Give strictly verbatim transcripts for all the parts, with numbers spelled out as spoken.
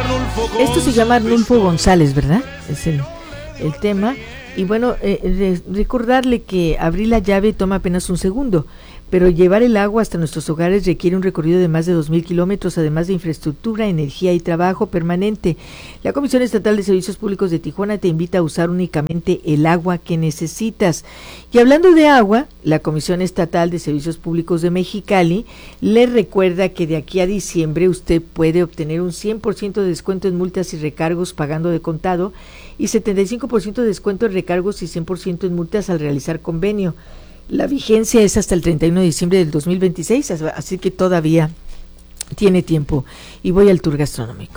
Esto se llama Arnulfo González, ¿verdad? Es el, el tema. Y bueno, eh, re- recordarle que abrir la llave toma apenas un segundo, pero llevar el agua hasta nuestros hogares requiere un recorrido de más de dos mil kilómetros, además de infraestructura, energía y trabajo permanente. La Comisión Estatal de Servicios Públicos de Tijuana te invita a usar únicamente el agua que necesitas. Y hablando de agua, la Comisión Estatal de Servicios Públicos de Mexicali le recuerda que de aquí a diciembre usted puede obtener un cien por ciento de descuento en multas y recargos pagando de contado y setenta y cinco por ciento de descuento en recargos y cien por ciento en multas al realizar convenio. La vigencia es hasta el treinta y uno de diciembre del dos mil veintiséis, así que todavía tiene tiempo. Y voy al tour gastronómico.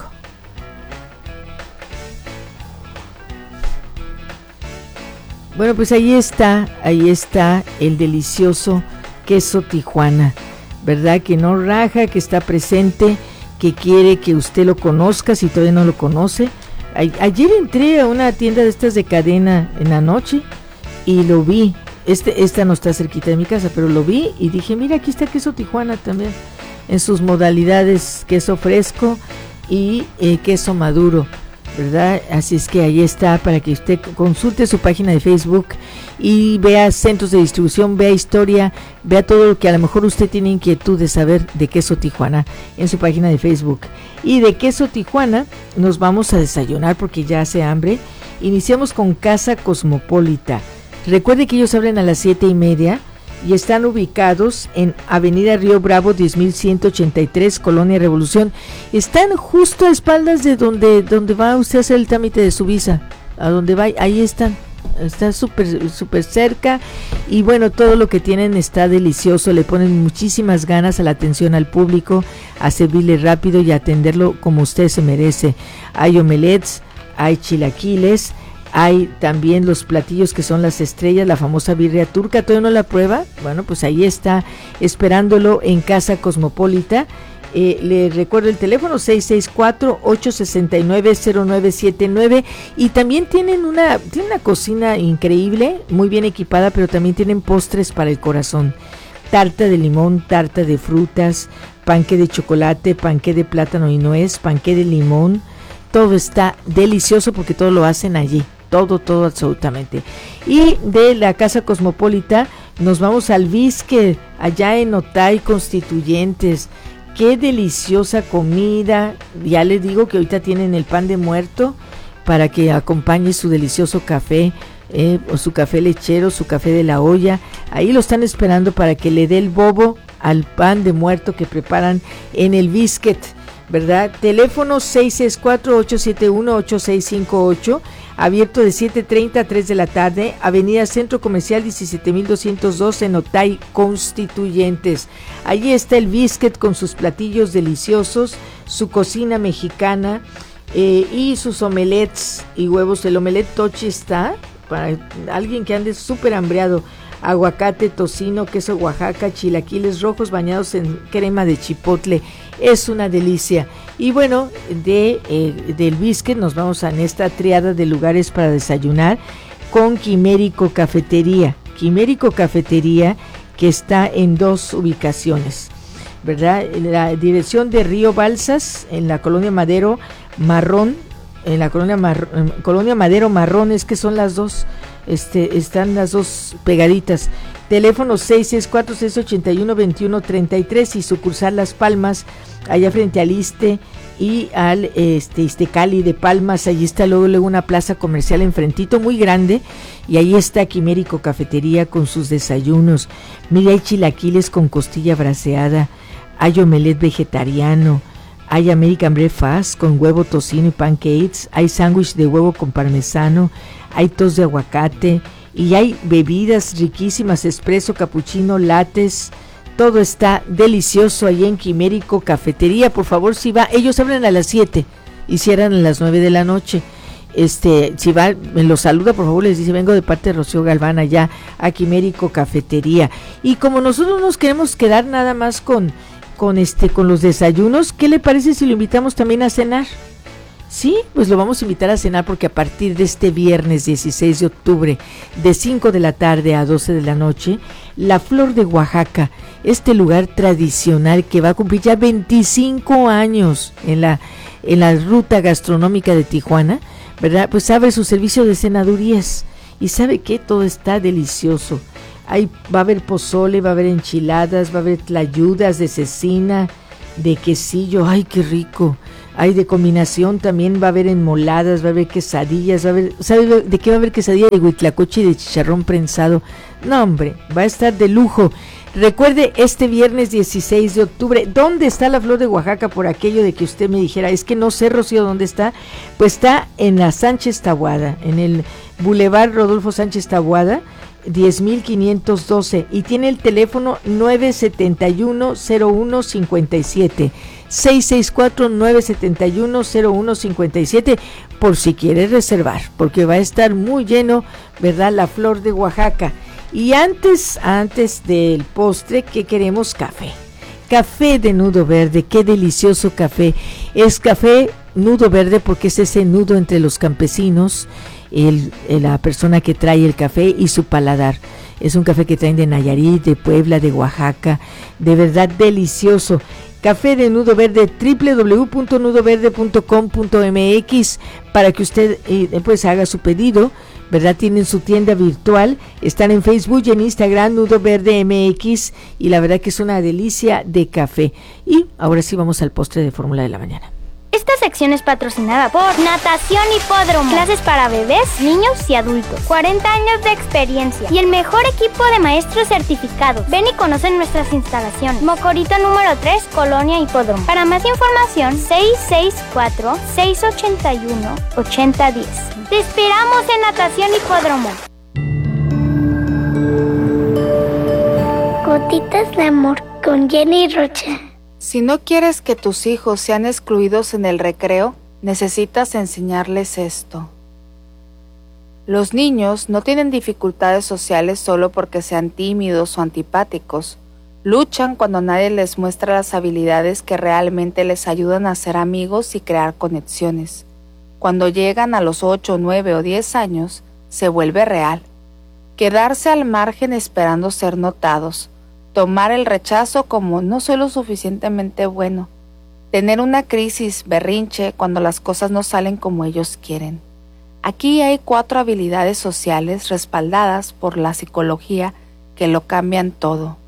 Bueno, pues ahí está, ahí está el delicioso queso Tijuana, ¿verdad? Que no raja, que está presente, que quiere que usted lo conozca si todavía no lo conoce. A- ayer entré a una tienda de estas de cadena en la noche y lo vi. Este, esta no está cerquita de mi casa, pero lo vi y dije, mira, aquí está queso Tijuana también, en sus modalidades, queso fresco y eh, queso maduro, ¿verdad? Así es que ahí está para que usted consulte su página de Facebook y vea centros de distribución, vea historia, vea todo lo que a lo mejor usted tiene inquietud de saber de queso Tijuana en su página de Facebook. Y de queso Tijuana nos vamos a desayunar porque ya hace hambre. Iniciamos con Casa Cosmopolita. Recuerde que ellos abren a las siete y media y están ubicados en Avenida Río Bravo diez mil ciento ochenta y tres, Colonia Revolución. Están justo a espaldas de donde, donde va usted a hacer el trámite de su visa. A donde va, ahí están. Está súper súper cerca y bueno, todo lo que tienen está delicioso. Le ponen muchísimas ganas a la atención al público, a servirle rápido y a atenderlo como usted se merece. Hay omelets, hay chilaquiles. Hay también los platillos que son las estrellas, la famosa birria turca. ¿Todavía no la prueba? Bueno, pues ahí está esperándolo en Casa Cosmopolita. Eh, le recuerdo el teléfono seis seis cuatro, ocho seis nueve, cero nueve siete nueve y también tienen una, tienen una cocina increíble, muy bien equipada, pero también tienen postres para el corazón. Tarta de limón, tarta de frutas, panqué de chocolate, panqué de plátano y nuez, panqué de limón. Todo está delicioso porque todo lo hacen allí. Todo, todo absolutamente. Y de la Casa Cosmopolita nos vamos al Bisque, allá en Otay Constituyentes. Qué deliciosa comida. Ya les digo que ahorita tienen el pan de muerto para que acompañe su delicioso café, eh, o su café lechero, su café de la olla. Ahí lo están esperando para que le dé el bobo al pan de muerto que preparan en el Biscuit, ¿verdad? Teléfono seis seis cuatro, ocho siete uno, ocho seis cinco ocho, abierto de siete treinta a tres de la tarde, Avenida Centro Comercial diecisiete mil doscientos dos en Otay Constituyentes. Allí está el Biscuit con sus platillos deliciosos, su cocina mexicana eh, y sus omelets y huevos. El omelet tochi está para alguien que ande súper hambreado. Aguacate, tocino, queso Oaxaca, chilaquiles rojos bañados en crema de chipotle. Es una delicia. Y bueno, de eh, del Biscuit nos vamos a en esta triada de lugares para desayunar con Quimérico Cafetería. Quimérico Cafetería, que está en dos ubicaciones, ¿verdad? La dirección de Río Balsas, en la colonia Madero Marrón, en la colonia, Mar, en colonia Madero Marrón, es que son las dos. Este, están las dos pegaditas. Teléfono seis seis cuatro, seis ocho uno, dos uno tres tres y sucursal Las Palmas, allá frente al Iste y al este, Iztecali de Palmas. Allí está luego, luego una plaza comercial enfrentito muy grande y ahí está Quimérico Cafetería con sus desayunos. Mira, hay chilaquiles con costilla braseada, hay omelet vegetariano, hay American Breakfast con huevo, tocino y pancakes, hay sándwich de huevo con parmesano, hay tos de aguacate y hay bebidas riquísimas, espresso, cappuccino, lattes. Todo está delicioso ahí en Quimérico Cafetería. Por favor, si va, ellos abren a las siete y cierran a las nueve de la noche. Este, si va, me los saluda, por favor, les dice, vengo de parte de Rocío Galván allá a Quimérico Cafetería. Y como nosotros nos queremos quedar nada más con con este con los desayunos, ¿qué le parece si lo invitamos también a cenar? Sí, pues lo vamos a invitar a cenar porque a partir de este viernes dieciséis de octubre de cinco de la tarde a doce de la noche, La Flor de Oaxaca, este lugar tradicional que va a cumplir ya veinticinco años en la en la ruta gastronómica de Tijuana, ¿verdad? Pues abre su servicio de cenadurías y ¿sabe qué? Todo está delicioso. Ahí va a haber pozole, va a haber enchiladas, va a haber tlayudas de cecina, de quesillo, ¡ay, qué rico! Hay de combinación también, va a haber enmoladas, va a haber quesadillas, va a haber, ¿sabe de qué va a haber quesadilla? De huitlacoche y de chicharrón prensado. No, hombre, va a estar de lujo. Recuerde, este viernes dieciséis de octubre, ¿dónde está la Flor de Oaxaca? Por aquello de que usted me dijera, es que no sé, Rocío, ¿dónde está? Pues está en la Sánchez Taboada, en el Boulevard Rodolfo Sánchez Taboada, diez mil quinientos doce, y tiene el teléfono nueve siete uno, cero uno cinco siete, seis seis cuatro, nueve siete uno, cero uno cinco siete, por si quiere reservar, porque va a estar muy lleno, ¿verdad? La Flor de Oaxaca. Y antes, antes del postre, ¿qué queremos? Café. Café de nudo verde, qué delicioso café. Es café nudo verde porque es ese nudo entre los campesinos, el, la persona que trae el café y su paladar. Es un café que traen de Nayarit, de Puebla, de Oaxaca, de verdad delicioso. Café de nudo verde, doble u doble u doble u punto nudo verde punto com punto m x, para que usted eh, pues haga su pedido, ¿verdad? Tienen su tienda virtual, están en Facebook y en Instagram, Nudo Verde M X, y la verdad que es una delicia de café. Y ahora sí vamos al postre de Fórmula de la Mañana. Esta sección es patrocinada por Natación Hipódromo. Clases para bebés, niños y adultos. cuarenta años de experiencia y el mejor equipo de maestros certificados. Ven y conoce nuestras instalaciones. Mocorito número tres, Colonia Hipódromo. Para más información, seis seis cuatro, seis ocho uno, ocho cero uno cero. Te esperamos en Natación Hipódromo. Gotitas de amor con Jenny Rocha. Si no quieres que tus hijos sean excluidos en el recreo, necesitas enseñarles esto. Los niños no tienen dificultades sociales solo porque sean tímidos o antipáticos. Luchan cuando nadie les muestra las habilidades que realmente les ayudan a ser amigos y crear conexiones. Cuando llegan a los ocho, nueve o diez años, se vuelve real. Quedarse al margen esperando ser notados. Tomar el rechazo como no soy lo suficientemente bueno. Tener una crisis, berrinche, cuando las cosas no salen como ellos quieren. Aquí hay cuatro habilidades sociales respaldadas por la psicología que lo cambian todo.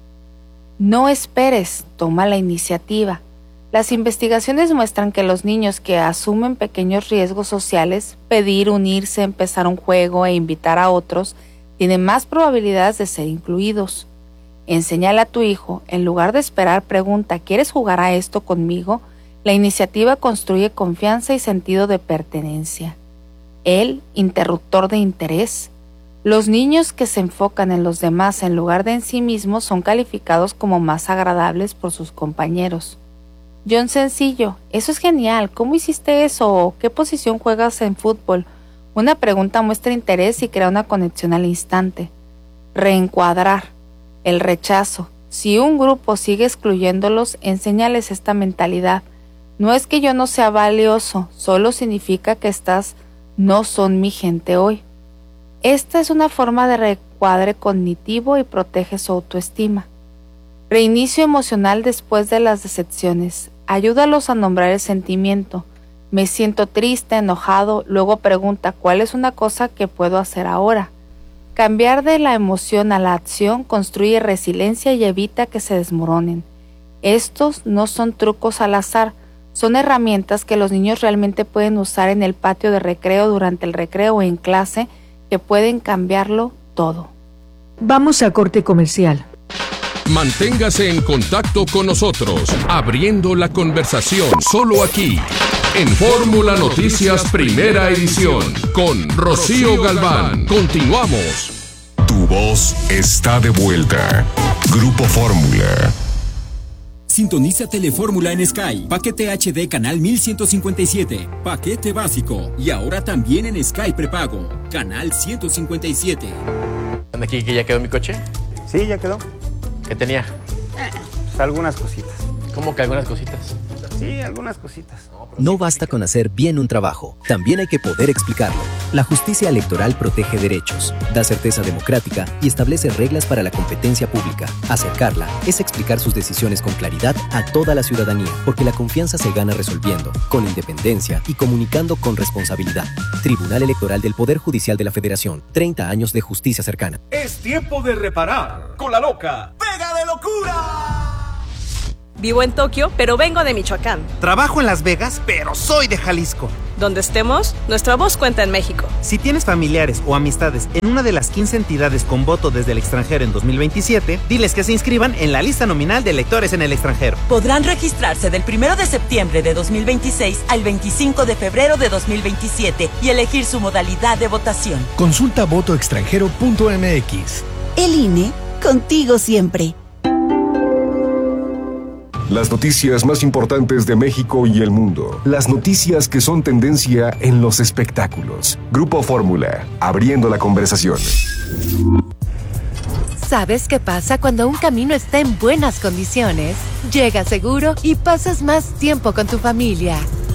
No esperes, toma la iniciativa. Las investigaciones muestran que los niños que asumen pequeños riesgos sociales, pedir, unirse, empezar un juego e invitar a otros, tienen más probabilidades de ser incluidos. Enséñale a tu hijo, en lugar de esperar, pregunta, ¿quieres jugar a esto conmigo? La iniciativa construye confianza y sentido de pertenencia. El interruptor de interés. Los niños que se enfocan en los demás en lugar de en sí mismos son calificados como más agradables por sus compañeros. John Sencillo, eso es genial, ¿cómo hiciste eso? ¿O qué posición juegas en fútbol? Una pregunta muestra interés y crea una conexión al instante. Reencuadrar. El rechazo. Si un grupo sigue excluyéndolos, enséñales esta mentalidad. No es que yo no sea valioso, solo significa que estas no son mi gente hoy. Esta es una forma de reencuadre cognitivo y protege su autoestima. Reinicio emocional después de las decepciones. Ayúdalos a nombrar el sentimiento. Me siento triste, enojado, luego pregunta ¿cuál es una cosa que puedo hacer ahora? Cambiar de la emoción a la acción construye resiliencia y evita que se desmoronen. Estos no son trucos al azar, son herramientas que los niños realmente pueden usar en el patio de recreo, durante el recreo o en clase, que pueden cambiarlo todo. Vamos a corte comercial. Manténgase en contacto con nosotros, abriendo la conversación solo aquí, en Fórmula Noticias Primera Edición, con Rocío Galván. Continuamos. Tu voz está de vuelta. Grupo Fórmula. Sintoniza Telefórmula en Sky. Paquete H D canal mil ciento cincuenta y siete. Paquete básico. Y ahora también en Sky prepago. Canal ciento cincuenta y siete. ¿Dónde aquí que ya quedó mi coche? Sí, ya quedó. ¿Qué tenía? Pues algunas cositas. ¿Cómo que algunas cositas? Sí, algunas cositas. No basta con hacer bien un trabajo, también hay que poder explicarlo. La justicia electoral protege derechos, da certeza democrática y establece reglas para la competencia pública. Acercarla es explicar sus decisiones con claridad a toda la ciudadanía, porque la confianza se gana resolviendo, con independencia y comunicando con responsabilidad. Tribunal Electoral del Poder Judicial de la Federación. treinta años de justicia cercana. Es tiempo de reparar con la loca Pega de Locura. Vivo en Tokio, pero vengo de Michoacán. Trabajo en Las Vegas, pero soy de Jalisco. Donde estemos, nuestra voz cuenta en México. Si tienes familiares o amistades en una de las quince entidades con voto desde el extranjero en dos mil veintisiete, diles que se inscriban en la lista nominal de electores en el extranjero. Podrán registrarse del primero de septiembre de dos mil veintiséis al veinticinco de febrero de dos mil veintisiete y elegir su modalidad de votación. Consulta voto extranjero punto m x. El I N E, contigo siempre. Las noticias más importantes de México y el mundo. Las noticias que son tendencia en los espectáculos. Grupo Fórmula, abriendo la conversación. ¿Sabes qué pasa cuando un camino está en buenas condiciones? Llega seguro y pasas más tiempo con tu familia.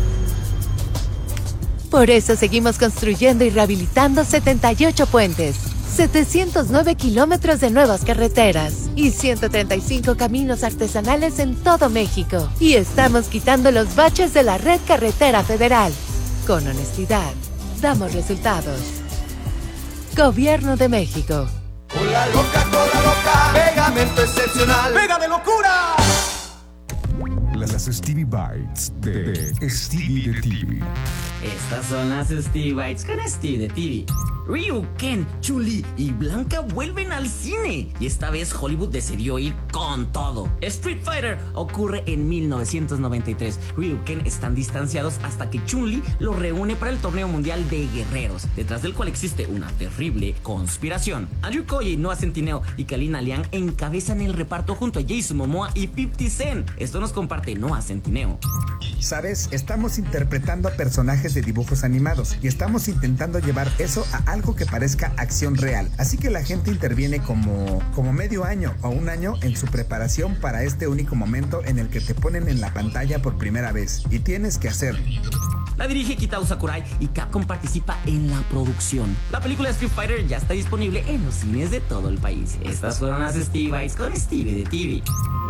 Por eso seguimos construyendo y rehabilitando setenta y ocho puentes, setecientos nueve kilómetros de nuevas carreteras y ciento treinta y cinco caminos artesanales en todo México. Y estamos quitando los baches de la red carretera federal. Con honestidad, damos resultados. Gobierno de México. Con la loca, con la loca, pegamento excepcional, pega de locura. Las Stevie Bites de Stevie de T V. Estas son las Stevie Bites con Stevie de T V. Ryu, Ken, Chun-Li y Blanca vuelven al cine y esta vez Hollywood decidió ir con todo. Street Fighter ocurre en mil novecientos noventa y tres. Ryu y Ken están distanciados hasta que Chun-Li los reúne para el torneo mundial de guerreros, detrás del cual existe una terrible conspiración. Andrew Koye, Noah Centineo y Kalina Liang encabezan el reparto junto a Jason Momoa y fifty Cent. Esto nos comparte Noah Centineo. Sabes, estamos interpretando a personajes de dibujos animados y estamos intentando llevar eso a algo que parezca acción real. Así que la gente interviene como, como medio año o un año en su preparación para este único momento en el que te ponen en la pantalla por primera vez y tienes que hacerlo. La dirige Kitao Sakurai y Capcom participa en la producción. La película Street Fighter ya está disponible en los cines de todo el país. Estas fueron las Stevie Bites con Stevie de T V.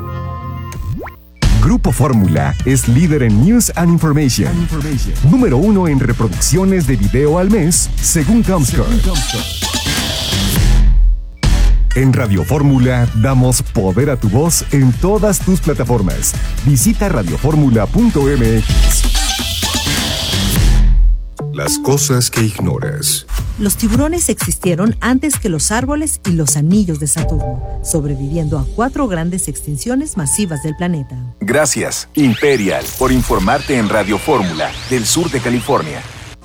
Grupo Fórmula es líder en News and Information. and Information. Número uno en reproducciones de video al mes, según Comscore. En Radio Fórmula damos poder a tu voz en todas tus plataformas. Visita radio fórmula punto m x. Las cosas que ignoras. Los tiburones existieron antes que los árboles y los anillos de Saturno, sobreviviendo a cuatro grandes extinciones masivas del planeta. Gracias, Imperial, por informarte en Radio Fórmula, del sur de California.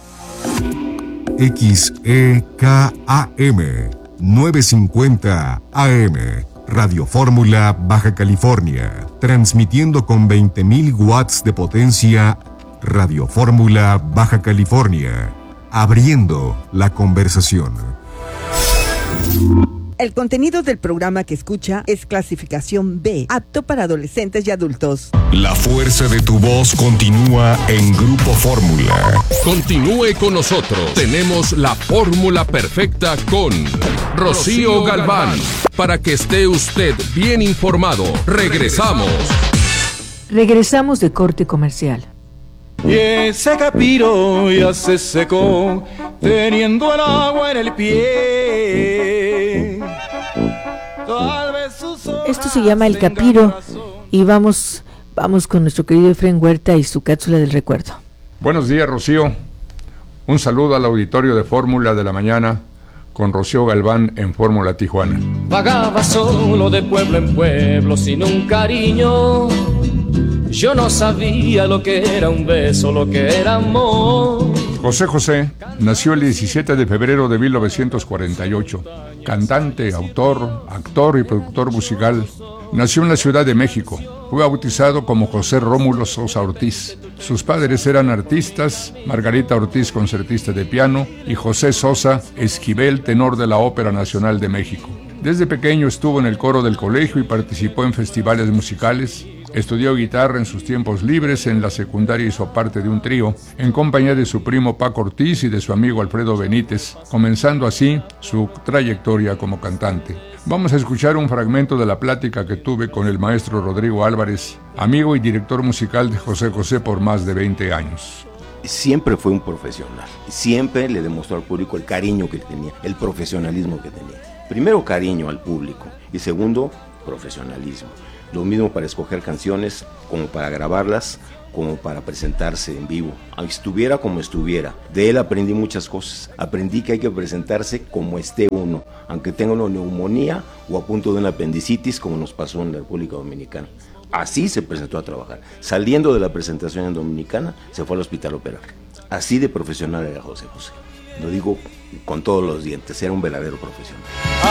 X E K A M novecientos cincuenta A M, Radio Fórmula, Baja California, transmitiendo con veinte mil watts de potencia. Radio Fórmula, Baja California, abriendo la conversación. El contenido del programa que escucha es clasificación B, apto para adolescentes y adultos. La fuerza de tu voz continúa en Grupo Fórmula. Continúe con nosotros. Tenemos la fórmula perfecta con Rocío Galván. Para que esté usted bien informado. Regresamos. Regresamos de corte comercial. Y ese capiro ya se secó, teniendo el agua en el pie. Tal vez sus Esto se llama El Capiro y vamos, vamos con nuestro querido Efraín Huerta y su cápsula del recuerdo. Buenos días, Rocío. Un saludo al auditorio de Fórmula de la Mañana con Rocío Galván en Fórmula Tijuana. Vagaba solo de pueblo en pueblo sin un cariño. Yo no sabía lo que era un beso, lo que era amor. José José nació el diecisiete de febrero de mil novecientos cuarenta y ocho. Cantante, autor, actor y productor musical. Nació en la Ciudad de México. Fue bautizado como José Rómulo Sosa Ortiz. Sus padres eran artistas, Margarita Ortiz, concertista de piano, y José Sosa Esquivel, tenor de la Ópera Nacional de México. Desde pequeño estuvo en el coro del colegio y participó en festivales musicales, Estudió guitarra en sus tiempos libres. En la secundaria hizo parte de un trío en compañía de su primo Paco Ortiz y de su amigo Alfredo Benítez, comenzando así su trayectoria como cantante. Vamos a escuchar un fragmento de la plática que tuve con el maestro Rodrigo Álvarez, amigo y director musical de José José por más de veinte años. Siempre fue un profesional, siempre le demostró al público el cariño que tenía, el profesionalismo que tenía. Primero, cariño al público, y segundo, profesionalismo. Lo mismo para escoger canciones, como para grabarlas, como para presentarse en vivo. Aunque estuviera como estuviera, de él aprendí muchas cosas. Aprendí que hay que presentarse como esté uno, aunque tenga una neumonía o a punto de una apendicitis, como nos pasó en la República Dominicana. Así se presentó a trabajar. Saliendo de la presentación en Dominicana, se fue al hospital a operar. Así de profesional era José José. Lo digo con todos los dientes, era un verdadero profesional.